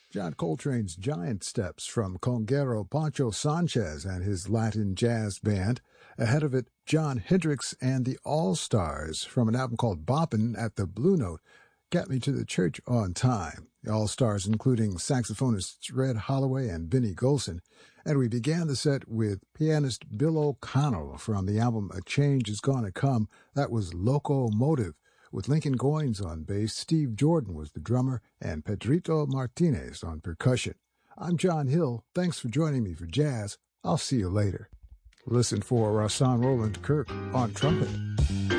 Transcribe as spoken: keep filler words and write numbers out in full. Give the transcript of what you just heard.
John Coltrane's Giant Steps from conguero Pancho Sanchez and his Latin jazz band. Ahead of it, John Hendricks and the All-Stars from an album called Boppin' at the Blue Note. Get Me to the Church on Time. The All-Stars including saxophonists Red Holloway and Benny Golson. And we began the set with pianist Bill O'Connell from the album A Change Is Gonna Come. That was Locomotive. With Lincoln Goines on bass, Steve Jordan was the drummer, and Pedrito Martinez on percussion. I'm John Hill. Thanks for joining me for jazz. I'll see you later. Listen for Rahsaan Roland Kirk on trumpet.